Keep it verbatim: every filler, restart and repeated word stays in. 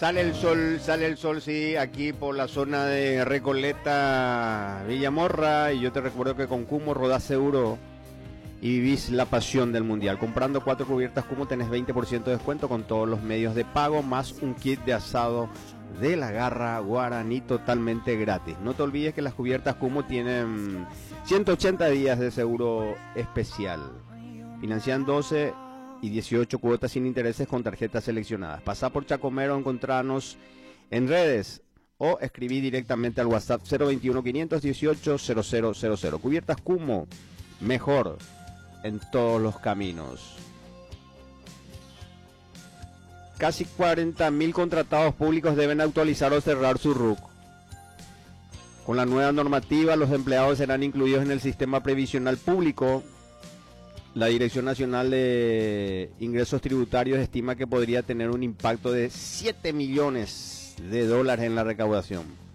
Sale el sol, sale el sol, sí, aquí por la zona de Recoleta, Villamorra, y yo te recuerdo que con Cumo rodás seguro y vivís la pasión del mundial. Comprando cuatro cubiertas Cumo tenés veinte por ciento de descuento con todos los medios de pago, más un kit de asado de la Garra Guaraní totalmente gratis. No te olvides que las cubiertas Cumo tienen ciento ochenta días de seguro especial. Financian doce y dieciocho cuotas sin intereses con tarjetas seleccionadas. Pasá por Chacomero, encontrarnos en redes o escribí directamente al WhatsApp cero veintiuno, quinientos dieciocho, cero cero cero cero. Cubiertas Cumo, mejor en todos los caminos. Casi cuarenta mil contratados públicos deben actualizar o cerrar su R U C. Con la nueva normativa, los empleados serán incluidos en el sistema previsional público. La Dirección Nacional de Ingresos Tributarios estima que podría tener un impacto de siete millones de dólares en la recaudación.